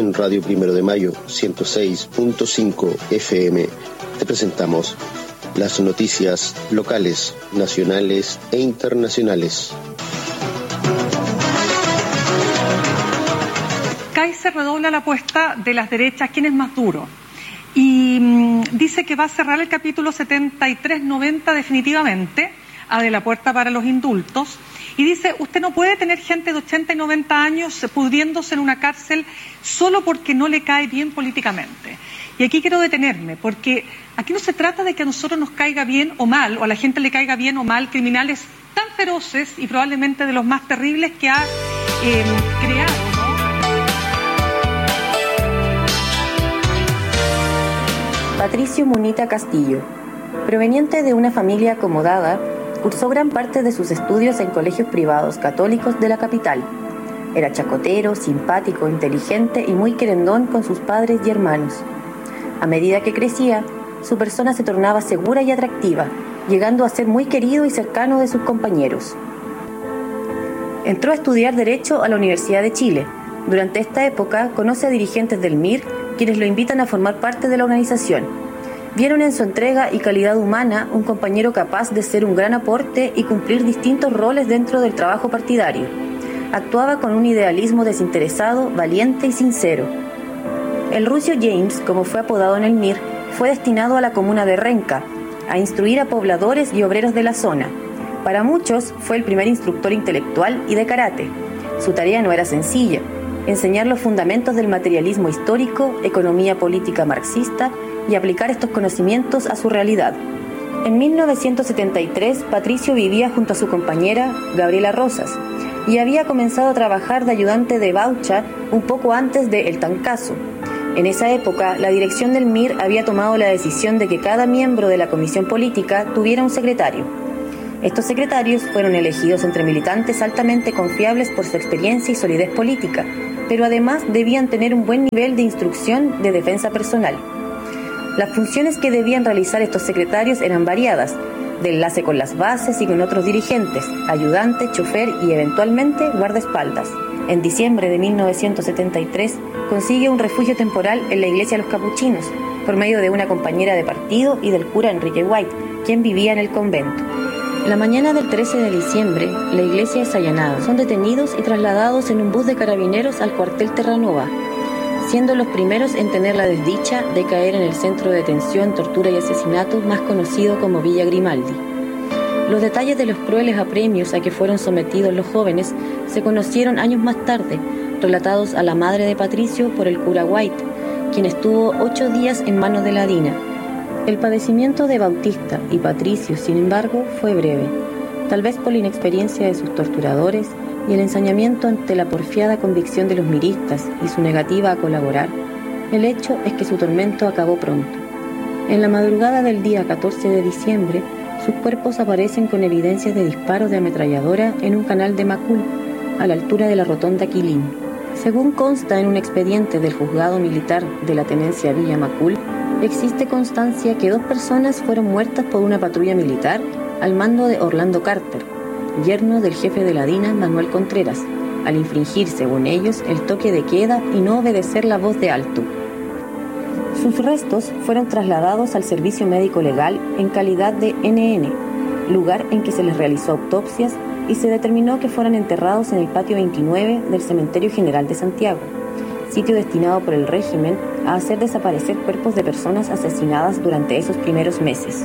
en Radio Primero de Mayo 106.5 FM te presentamos las noticias locales, nacionales e internacionales. Kaiser redobla la apuesta de las derechas, ¿quién es más duro? Y dice que va a cerrar el capítulo 7390 definitivamente, abre la puerta para los indultos, y dice, usted no puede tener gente de 80 y 90 años pudriéndose en una cárcel solo porque no le cae bien políticamente. Y aquí quiero detenerme, porque aquí no se trata de que a nosotros nos caiga bien o mal, o a la gente le caiga bien o mal, criminales tan feroces y probablemente de los más terribles que ha creado, ¿no? Patricio Munita Castillo, proveniente de una familia acomodada, cursó gran parte de sus estudios en colegios privados católicos de la capital. Era chacotero, simpático, inteligente y muy querendón con sus padres y hermanos. A medida que crecía, su persona se tornaba segura y atractiva, llegando a ser muy querido y cercano de sus compañeros. Entró a estudiar Derecho a la Universidad de Chile. Durante esta época conoce a dirigentes del MIR, quienes lo invitan a formar parte de la organización. Vieron en su entrega y calidad humana un compañero capaz de ser un gran aporte y cumplir distintos roles dentro del trabajo partidario. Actuaba con un idealismo desinteresado, valiente y sincero. El Rucio James, como fue apodado en el MIR, fue destinado a la comuna de Renca, a instruir a pobladores y obreros de la zona. Para muchos fue el primer instructor intelectual y de karate. Su tarea no era sencilla: enseñar los fundamentos del materialismo histórico, economía política marxista y aplicar estos conocimientos a su realidad. En 1973, Patricio vivía junto a su compañera, Gabriela Rosas, y había comenzado a trabajar de ayudante de Baucha un poco antes de El Tancazo. En esa época, la dirección del MIR había tomado la decisión de que cada miembro de la comisión política tuviera un secretario. Estos secretarios fueron elegidos entre militantes altamente confiables por su experiencia y solidez política, pero además debían tener un buen nivel de instrucción de defensa personal. Las funciones que debían realizar estos secretarios eran variadas, de enlace con las bases y con otros dirigentes, ayudante, chofer y eventualmente guardaespaldas. En diciembre de 1973 consigue un refugio temporal en la iglesia de los Capuchinos, por medio de una compañera de partido y del cura Enrique White, quien vivía en el convento. La mañana del 13 de diciembre, la iglesia es allanada. Son detenidos y trasladados en un bus de carabineros al cuartel Terranova, siendo los primeros en tener la desdicha de caer en el centro de detención, tortura y asesinato más conocido como Villa Grimaldi. Los detalles de los crueles apremios a que fueron sometidos los jóvenes se conocieron años más tarde, relatados a la madre de Patricio por el cura White, quien estuvo 8 días en manos de la DINA. El padecimiento de Bautista y Patricio, sin embargo, fue breve, tal vez por la inexperiencia de sus torturadores y el ensañamiento ante la porfiada convicción de los miristas y su negativa a colaborar. El hecho es que su tormento acabó pronto. En la madrugada del día 14 de diciembre, sus cuerpos aparecen con evidencias de disparos de ametralladora en un canal de Macul, a la altura de la rotonda Quilín. Según consta en un expediente del juzgado militar de la tenencia Villa Macul, existe constancia que 2 personas fueron muertas por una patrulla militar al mando de Orlando Carter, yerno del jefe de la DINA, Manuel Contreras, al infringir, según ellos, el toque de queda y no obedecer la voz de alto. Sus restos fueron trasladados al Servicio Médico Legal en calidad de NN, lugar en que se les realizó autopsias y se determinó que fueran enterrados en el patio 29 del Cementerio General de Santiago, sitio destinado por el régimen a hacer desaparecer cuerpos de personas asesinadas durante esos primeros meses.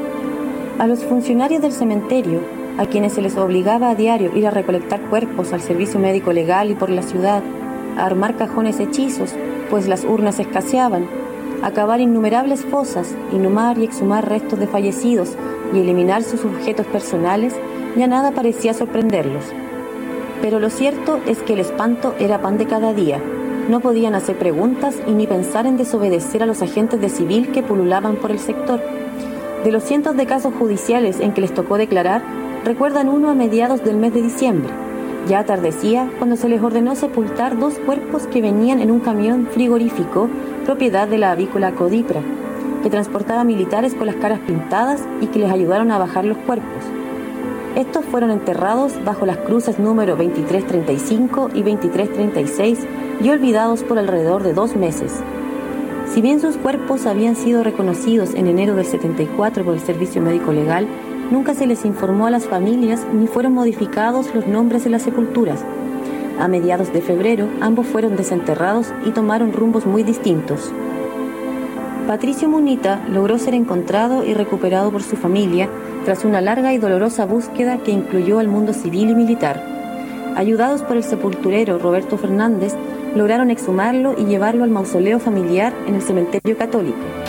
A los funcionarios del cementerio, a quienes se les obligaba a diario ir a recolectar cuerpos al servicio médico legal y por la ciudad, a armar cajones hechizos, pues las urnas escaseaban, a cavar innumerables fosas, inhumar y exhumar restos de fallecidos y eliminar sus objetos personales, ya nada parecía sorprenderlos. Pero lo cierto es que el espanto era pan de cada día. No podían hacer preguntas y ni pensar en desobedecer a los agentes de civil que pululaban por el sector. De los cientos de casos judiciales en que les tocó declarar, recuerdan uno a mediados del mes de diciembre. Ya atardecía cuando se les ordenó sepultar 2 cuerpos que venían en un camión frigorífico, propiedad de la avícola Codipra, que transportaba militares con las caras pintadas y que les ayudaron a bajar los cuerpos. Estos fueron enterrados bajo las cruces número 2335 y 2336 y olvidados por alrededor de 2 meses. Si bien sus cuerpos habían sido reconocidos en enero del 74 por el Servicio Médico Legal, nunca se les informó a las familias ni fueron modificados los nombres de las sepulturas. A mediados de febrero, ambos fueron desenterrados y tomaron rumbos muy distintos. Patricio Munita logró ser encontrado y recuperado por su familia tras una larga y dolorosa búsqueda que incluyó al mundo civil y militar. Ayudados por el sepulturero Roberto Fernández, lograron exhumarlo y llevarlo al mausoleo familiar en el cementerio católico.